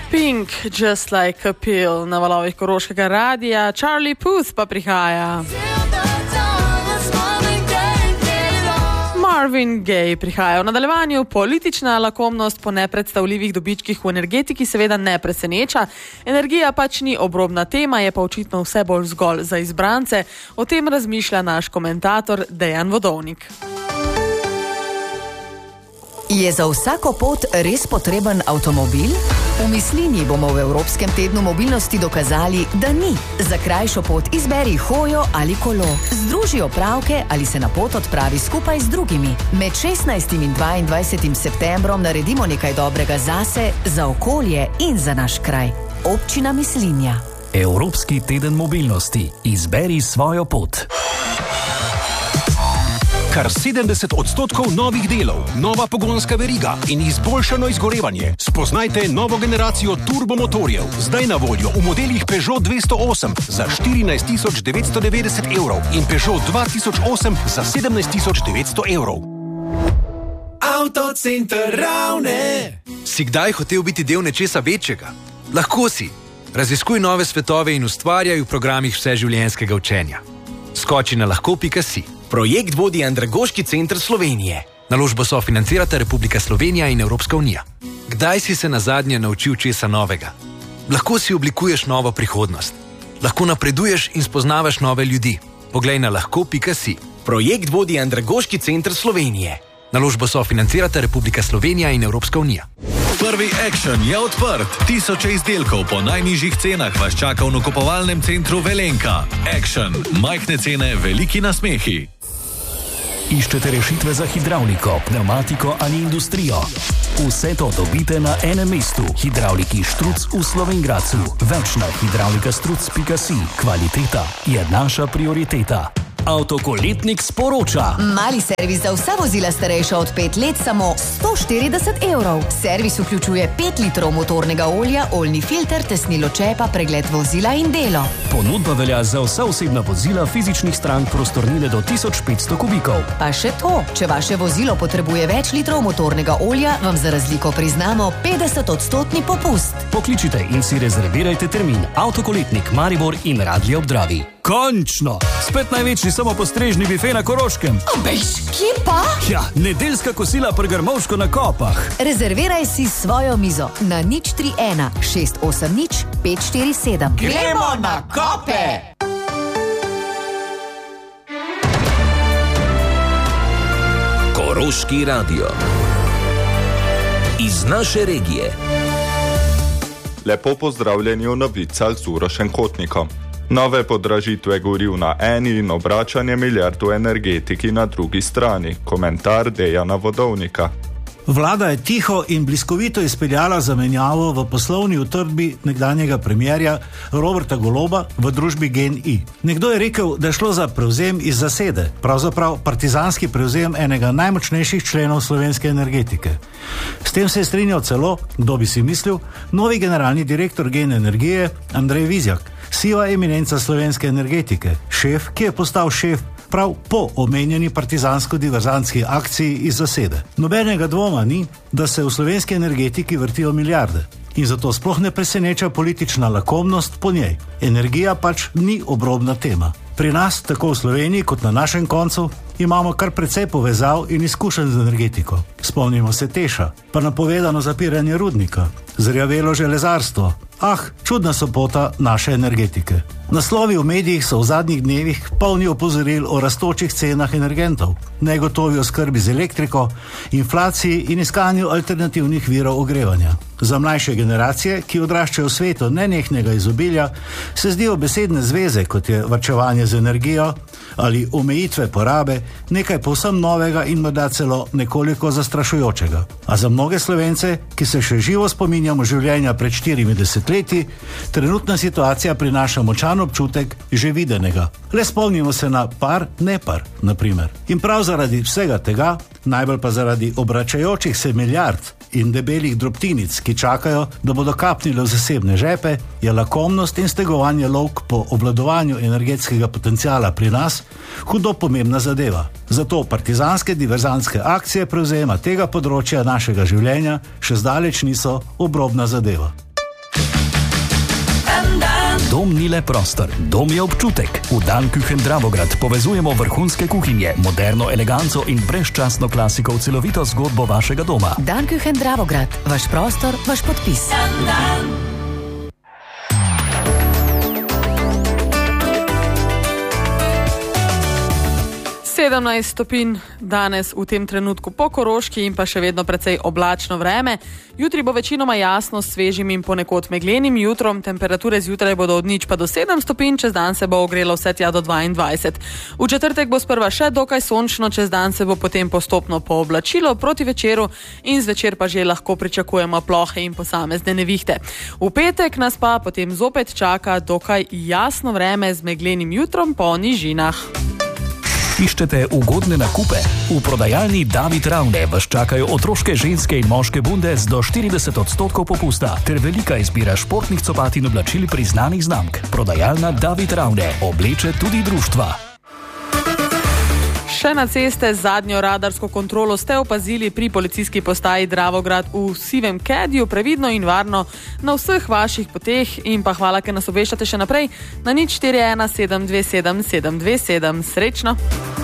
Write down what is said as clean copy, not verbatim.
Pink, Just Like a Pill na valovih Koroškega radija, Charlie Puth pa prihaja. Marvin Gaye prihaja. V nadaljevanju politična lakomnost po nepredstavljivih dobičkih v energetiki seveda ne preseneča. Energija pač ni obrobna tema, je pa očitno vse bolj zgolj za izbrance. O tem razmišlja naš komentator Dejan Vodovnik. Je za vsako pot res potreben avtomobil? V Mislinji bomo v Evropskem tednu mobilnosti dokazali, da ni. Za krajšo pot izberi hojo ali kolo. Združi opravke ali se na pot odpravi skupaj z drugimi. Med 16. in 22. septembrom naredimo nekaj dobrega zase, za okolje in za naš kraj. Občina Mislinja. Evropski teden mobilnosti. Izberi svojo pot. Kar 70% novih delov, nova pogonska veriga in izboljšano izgorevanje. Spoznajte novo generacijo turbomotorjev. Zdaj na voljo v modelih Peugeot 208 za 14.990 evrov in Peugeot 2008 za 17.900 evrov. Avtocenter Ravne. Si kdaj hotel biti del nečesa večjega? Lahko si. Raziskuj nove svetove in ustvarjaj v programih vseživljenjskega učenja. Skoči na lahko.si. Projekt vodi Andragoški center Slovenije. Naložbo sofinancirata Republika Slovenija in Evropska unija. Kdaj si se nazadnje naučil česa novega? Lahko si oblikuješ novo prihodnost. Lahko napreduješ in spoznavaš nove ljudi. Poglej na lahko.si. Projekt vodi Andragoški center Slovenije. Naložbo sofinancirata Republika Slovenija in Evropska unija. Prvi Action je odprt. Tisoče izdelkov po najnižjih cenah vas čaka v nakupovalnem centru Velenka. Action. Majhne cene, veliki nasmehi. Iščete rešitve za hidravliko, pneumatiko ali industrijo? Vse to dobite na enem mestu. Hidravliki Štruc v Slovenj Gradcu. Več na hidravlikastruc.si. Kvaliteta je naša prioriteta. Avtokoletnik sporoča. Mali servis za vsa vozila starejša od 5 let samo 140 evrov. Servis vključuje 5 litrov motornega olja, oljni filter, tesnilo čepa, pregled vozila in delo. Ponudba velja za vsa osebna vozila fizičnih strank prostornine do 1500 kubikov. Pa še to, če vaše vozilo potrebuje več litrov motornega olja, vam za razliko priznamo 50% popust. Pokličite in si rezervirajte termin. Avtokoletnik Maribor in Radlje ob Dravi. Končno! Spet največji samopostrežni bife na Koroškem. Bež, kje pa? Ja, nedeljska kosila pri Grmovško na Kopah. Rezerviraj si svojo mizo na 031 680 547. Gremo na Kope! Koroški radio. Iz naše regije. Lepo pozdravljeni v novicah z Urošem Kotnikom. Nove podražitve goriv na eni in obračanje milijard v energetiki na drugi strani. Komentar Dejana Vodovnika. Vlada je tiho in bliskovito izpeljala zamenjavo v poslovni utrdbi nekdanjega premierja Roberta Goloba v družbi GEN-I. Nekdo je rekel, da je šlo za prevzem iz zasede, pravzaprav partizanski prevzem enega najmočnejših členov slovenske energetike. S tem se je strinjal celo, kdo bi si mislil, novi generalni direktor GEN Energije Andrej Vizjak, siva eminenca slovenske energetike, šef, ki je postal šef prav po omenjeni partizansko-diverzantski akciji iz zasede. Nobenega dvoma ni, da se v slovenski energetiki vrtijo milijarde. In zato sploh ne preseneča politična lakomnost po njej. Energija pač ni obrobna tema. Pri nas, tako v Sloveniji kot na našem koncu, imamo kar precej povezav in izkušenj z energetiko. Spomnimo se Teša, pa napovedano zapiranje rudnika, zrjavelo železarstvo. Čudna sopota naše energetike. Naslovi v medijih so v zadnjih dnevih polni opozoril o rastočih cenah energentov, negotovi oskrbi z elektriko, inflaciji in iskanju alternativnih virov ogrevanja. Za mlajše generacije, ki odraščajo v svetu nenehnega izobilja, se zdijo besedne zveze, kot je varčevanje z energijo ali omejitve porabe, nekaj povsem novega in morda celo nekoliko zastrašujočega. A za mnoge Slovence, ki se še živo spominjamo življenja pred 40 leti, trenutna situacija prinaša močan občutek že videnega. Le spomnimo se na nepar, na primer. In prav zaradi vsega tega, najbolj pa zaradi obračajočih se milijard in debelih drobtinic, ki čakajo, da bodo kapnile v zasebne žepe, je lakomnost in stegovanje lovk po obvladovanju energetskega potenciala pri nas hudo pomembna zadeva. Zato partizanske diverzantske akcije prevzema tega področja našega življenja še zdaleč niso obrobna zadeva. Dom ni le prostor, dom je občutek. V Danküchen Dravograd povezujemo vrhunske kuhinje, moderno eleganco in brezčasno klasiko v celovito zgodbo vašega doma. Danküchen Dravograd, vaš prostor, vaš podpis. 17 stopinj danes v tem trenutku po Koroški in pa še vedno precej oblačno vreme. Jutri bo večinoma jasno s svežim in ponekod meglenim jutrom. Temperature zjutraj bodo od 0 pa do 7 stopinj, čez dan se bo ogrelo vse tja do 22. V četrtek bo sprva še dokaj sončno, čez dan se bo potem postopno pooblačilo proti večeru in zvečer pa že lahko pričakujemo plohe in posamezne nevihte. V petek nas pa potem zopet čaka dokaj jasno vreme z meglenim jutrom po nižinah. Iščete ugodne nakupe? V prodajalni David Ravne vas čakajo otroške, ženske in moške bunde z do 40% popusta ter velika izbira športnih copat in oblačil priznanih znamk. Prodajalna David Ravne obleče tudi društva. Še na ceste zadnjo radarsko kontrolo ste opazili pri policijski postaji Dravograd v sivem kedju, previdno in varno na vseh vaših poteh in pa hvala, ker nas obveščate še naprej na 041727 727. Srečno!